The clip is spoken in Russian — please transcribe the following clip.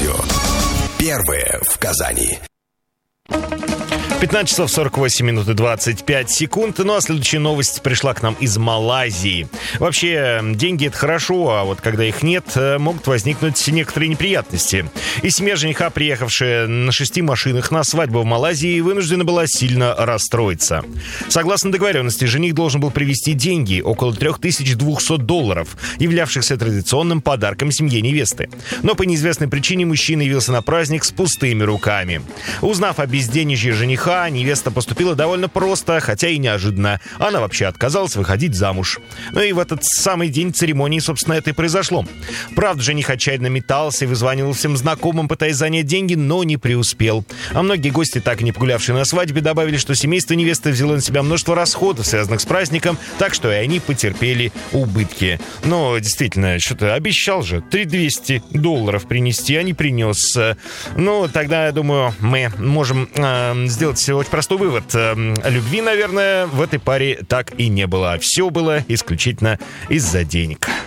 радио. Первые в Казани. 15 часов 48 минут и 25 секунд. Ну а следующая новость пришла к нам из Малайзии. Вообще, деньги — это хорошо, а вот когда их нет, могут возникнуть некоторые неприятности. И семья жениха, приехавшая на 6 машинах на свадьбу в Малайзии, вынуждена была сильно расстроиться. Согласно договоренности, жених должен был привезти деньги, около $3200, являвшихся традиционным подарком семье невесты. Но по неизвестной причине мужчина явился на праздник с пустыми руками. Узнав о безденежье жениха, невеста поступила довольно просто, хотя и неожиданно. Она вообще отказалась выходить замуж. Ну и в этот самый день церемонии, собственно, это и произошло. Правда, жених отчаянно метался и вызванивал всем знакомым, пытаясь занять деньги, но не преуспел. А многие гости, так и не погулявшие на свадьбе, добавили, что семейство невесты взяло на себя множество расходов, связанных с праздником, так что и они потерпели убытки. Но действительно, что-то обещал же $3200 принести, а не принес. Ну, тогда, я думаю, мы можем сделать очень простой вывод. Любви, наверное, в этой паре так и не было. Все было исключительно из-за денег.